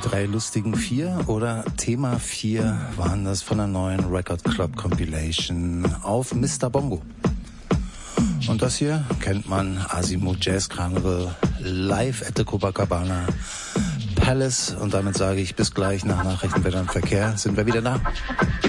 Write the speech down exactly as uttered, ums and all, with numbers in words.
drei lustigen vier oder Thema vier waren das von der neuen Record Club Compilation auf Mister Bongo. Und das hier kennt man, Azimuth Jazz Carnival, live at the Copacabana Palace. Und damit sage ich bis gleich nach Nachrichten, Wetter und Verkehr sind wir wieder da.